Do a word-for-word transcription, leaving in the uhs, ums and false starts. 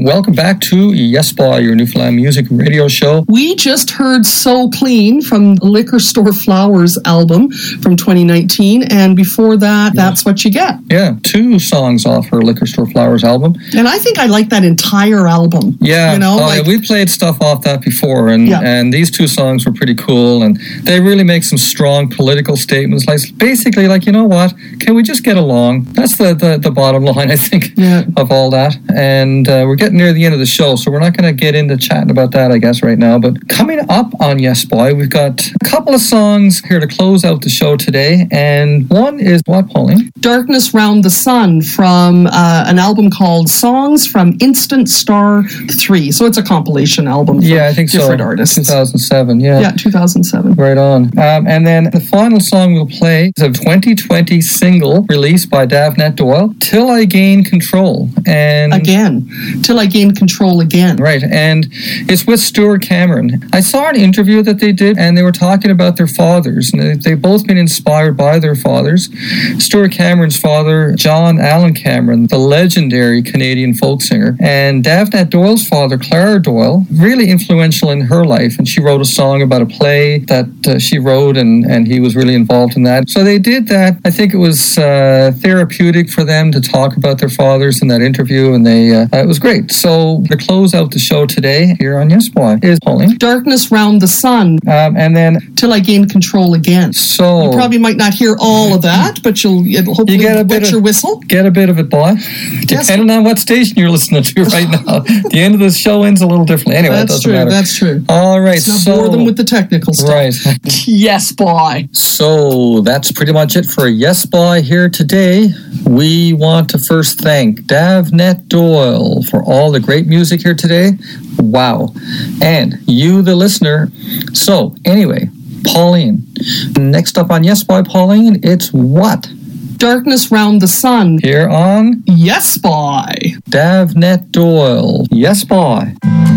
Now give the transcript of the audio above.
Welcome back to Yes Boy, your Newfoundland music radio show. We just heard So Clean from Liquor Store Flowers album from twenty nineteen, and before that, yeah. That's What You Get. Yeah, two songs off her Liquor Store Flowers album. And I think I like that entire album. Yeah, you know, oh, like, yeah, we played stuff off that before, and, yeah. and these two songs were pretty cool, and they really make some strong political statements. Like basically, like, you know what, can we just get along? That's the, the, the bottom line, I think, yeah. of all that. And uh, we're getting near the end of the show, so we're not going to get into chatting about that, I guess, right now. But coming up on Yes Boy, we've got a couple of songs here to close out the show today, and one is what, Pauline? Darkness Round the Sun from uh, an album called Songs from Instant Star three. So it's a compilation album for yeah, I think different so. artists. two thousand seven, yeah. Yeah, two thousand seven. Right on. Um, and then the final song we'll play is a twenty twenty single released by Davnet Doyle, Till I Gain Control. And Again. Till I Gain Control Again. Right, and it's with Stuart Cameron. I saw an interview that they did, and they were talking about their fathers, and they've both been inspired by their fathers. Stuart Cameron's father, John Allen Cameron, the legendary Canadian folk singer, and Davnet Doyle's father, Clara Doyle, really influential in her life, and she wrote a song about a play that uh, she wrote, and, and he was really involved in that. So they did that. I think it was uh, therapeutic for them to talk about their fathers in that interview, and they uh, it was great. So to close out the show today here on Yes Boy is Pauline. Darkness Round the Sun. Um, and then Till I Gain Control Again. So you probably might not hear all of that, but you'll it'll hopefully you get a bit wet of, your whistle. Get a bit of it, boy. Yes. Depending on what station you're listening to right now. The end of the show ends a little differently. Anyway, that's it doesn't true. matter. That's true. All right. Let's not so, bore them with the technical stuff. Right. Yes, boy. So that's pretty much it for Yes Boy here today. We want to first thank Davnet Doyle for all the great music here today. Wow. And you, the listener. So anyway, Pauline. Next up on Yes Boy, Pauline, it's what? Darkness Round the Sun. Here on Yes Boy. Davnet Doyle. Yes Boy.